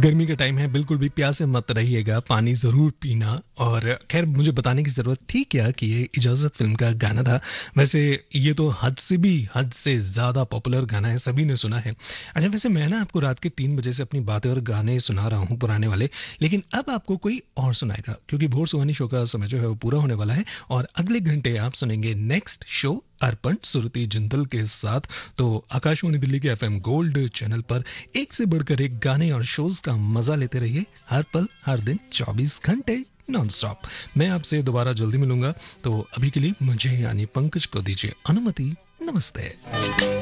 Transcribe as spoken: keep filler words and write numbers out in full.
गर्मी का टाइम है, बिल्कुल भी प्यासे मत रहिएगा, पानी ज़रूर पीना। और खैर मुझे बताने की ज़रूरत थी क्या कि ये इजाज़त फ़िल्म का गाना था। वैसे ये तो हद से भी हद से ज़्यादा पॉपुलर गाना है, सभी ने सुना है। अच्छा वैसे मैं ना आपको रात के तीन बजे से अपनी बातें और गाने सुना रहा हूँ पुराने वाले, लेकिन अब आपको कोई और सुनाएगा क्योंकि भोर सुहानी शो का समय जो है वो पूरा होने वाला है और अगले घंटे आप सुनेंगे नेक्स्ट शो अर्पण सुरती जिंदल के साथ। तो आकाशवाणी दिल्ली के एफएम गोल्ड चैनल पर एक से बढ़कर एक गाने और शोज का मजा लेते रहिए, हर पल हर दिन चौबीस घंटे नॉन स्टॉप। मैं आपसे दोबारा जल्दी मिलूंगा, तो अभी के लिए मुझे यानी पंकज को दीजिए अनुमति। नमस्ते।